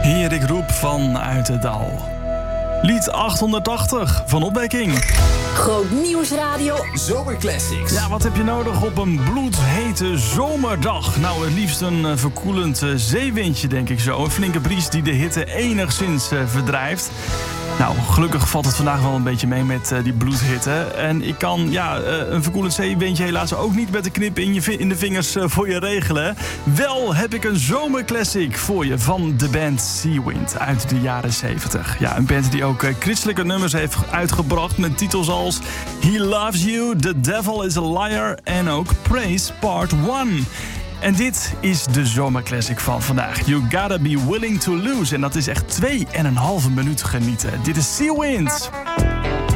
Hier ik roep vanuit het dal. Lied 880 van Opwekking. Groot Nieuwsradio Zomerclassics. Ja, wat heb je nodig op een bloedhete zomerdag? Nou, het liefst een verkoelend zeewindje, denk ik zo. Een flinke bries die de hitte enigszins verdrijft. Nou, gelukkig valt het vandaag wel een beetje mee met die bloedhitte. En ik kan een verkoelend zeewindje helaas ook niet met een knip in de vingers voor je regelen. Wel heb ik een zomerclassic voor je van de band Seawind uit de jaren 70. Ja, een band die ook christelijke nummers heeft uitgebracht met titels als He Loves You, The Devil is a Liar en ook Praise Part 1. En dit is de zomerclassic van vandaag. You Gotta Be Willing to Lose. En dat is echt 2,5 minuut genieten. Dit is Seawind.